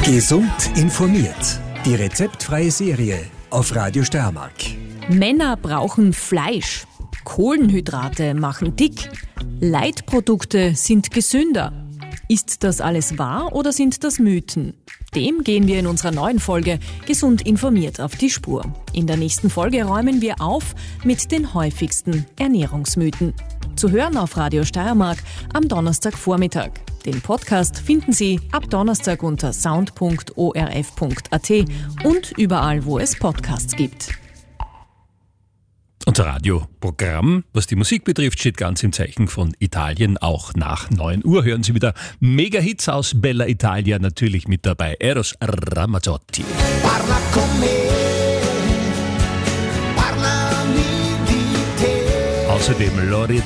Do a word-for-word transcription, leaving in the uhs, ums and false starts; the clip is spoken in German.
Gesund informiert. Die rezeptfreie Serie auf Radio Steiermark. Männer brauchen Fleisch. Kohlenhydrate machen dick. Leitprodukte sind gesünder. Ist das alles wahr oder sind das Mythen? Dem gehen wir in unserer neuen Folge Gesund informiert auf die Spur. In der nächsten Folge räumen wir auf mit den häufigsten Ernährungsmythen. Zu hören auf Radio Steiermark am Donnerstagvormittag. Den Podcast finden Sie ab Donnerstag unter sound punkt o r f punkt a t und überall, wo es Podcasts gibt. Unser Radioprogramm, was die Musik betrifft, steht ganz im Zeichen von Italien. Auch nach neun Uhr hören Sie wieder Mega-Hits aus Bella Italia, natürlich mit dabei Eros Ramazzotti. Parla con me, parlami di te. Außerdem Lori